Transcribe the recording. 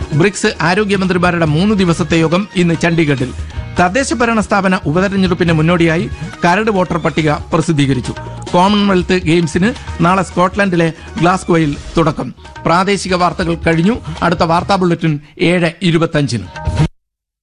BRICS ആരോഗ്യമന്ത്രിമാരുടെ 3 ദിവസത്തെ യോഗം ഇന്ന് ചണ്ഡീഗഡിൽ. തദ്ദേശ ഭരണ സ്ഥാപന ഉപതെരഞ്ഞെടുപ്പിന് മുന്നോടിയായി കരട് വോട്ടർ പട്ടിക പ്രസിദ്ധീകരിച്ചു. കോമൺവെൽത്ത് ഗെയിംസിന് നാളെ സ്കോട്ട്ലൻഡിലെ ഗ്ലാസ്ഗോയിൽ തുടക്കം. പ്രാദേശിക വാർത്തകൾ കഴിഞ്ഞു. അടുത്ത വാർത്താ ബുള്ളറ്റിൻ 7:25.